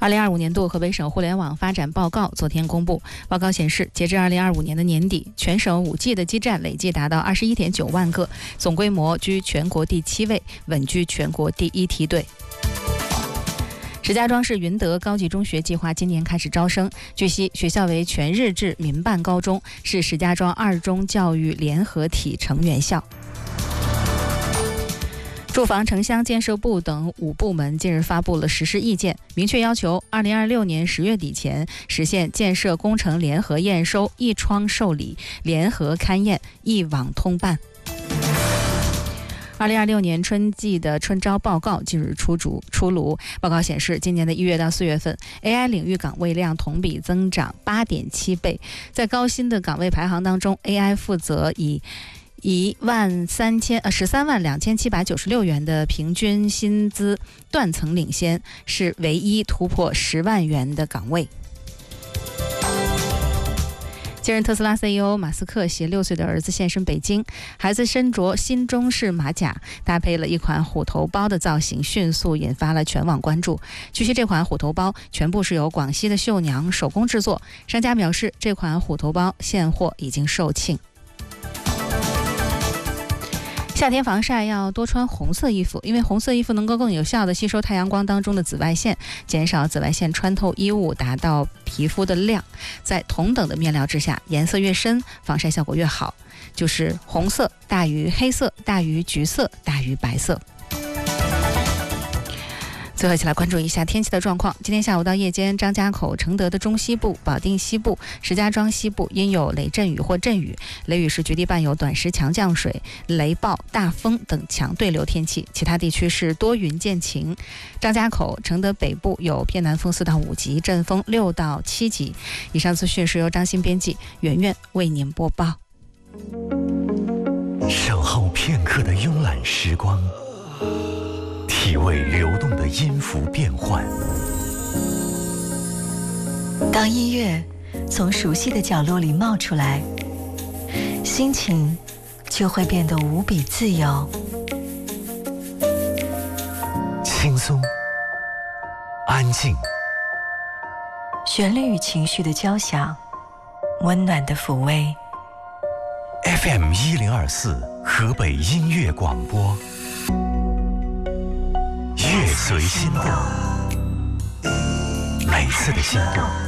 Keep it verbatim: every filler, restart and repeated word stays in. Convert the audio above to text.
二零二五年度河北省互联网发展报告昨天公布，报告显示，截至二零二五年的年底，全省 五 G 的基站累计达到二十一点九万个，总规模居全国第七位，稳居全国第一梯队。石家庄市云德高级中学计划今年开始招生。据悉，学校为全日制民办高中，是石家庄二中教育联合体成员校。住房城乡建设部等五部门近日发布了实施意见，明确要求二零二六年十月底前实现建设工程联合验收、一窗受理、联合勘验、一网通办。二零二六年春季的春招报告近日出炉，出炉报告显示，今年的一月到四月份 ，A I 领域岗位量同比增长八点七倍。在高薪的岗位排行当中 ，A I 负责以一万三千呃十三万两千七百九十六元的平均薪资断层领先，是唯一突破十万元的岗位。近日，特斯拉 C E O 马斯克携六岁的儿子现身北京，孩子身着新中式马甲，搭配了一款虎头包的造型，迅速引发了全网关注。据悉，这款虎头包全部是由广西的绣娘手工制作，商家表示，这款虎头包现货已经售罄。夏天防晒要多穿红色衣服，因为红色衣服能够更有效地吸收太阳光当中的紫外线，减少紫外线穿透衣物，达到皮肤的亮。在同等的面料之下，颜色越深，防晒效果越好，就是红色大于黑色大于橘色大于白色。最后一起来关注一下天气的状况。今天下午到夜间，张家口、承德的中西部、保定西部、石家庄西部因有雷阵雨或阵雨，雷雨时局地伴有短时强降水、雷暴、大风等强对流天气，其他地区是多云见晴。张家口、承德北部有偏南风四到五级，阵风六到七级。以上资讯是由张鑫编辑，圆圆为您播报。 守候片刻的慵懒时光，体味流动的音符变换。 当音乐从熟悉的角落里冒出来，心情就会变得无比自由。 轻松，安静， 旋律与情绪的交响，温暖的抚慰。 F M 一零二四河北音乐广播。乐随心动，每次的心动